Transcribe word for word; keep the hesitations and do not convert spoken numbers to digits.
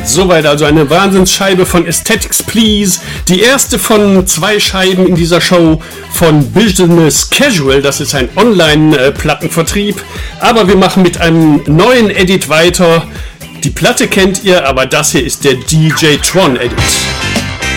Soweit also eine Wahnsinnsscheibe von Aesthetics Please. Die erste von zwei Scheiben in dieser Show von Business Casual. Das ist ein Online-Plattenvertrieb. Aber wir machen mit einem neuen Edit weiter. Die Platte kennt ihr, aber das hier ist der D J Tron Edit.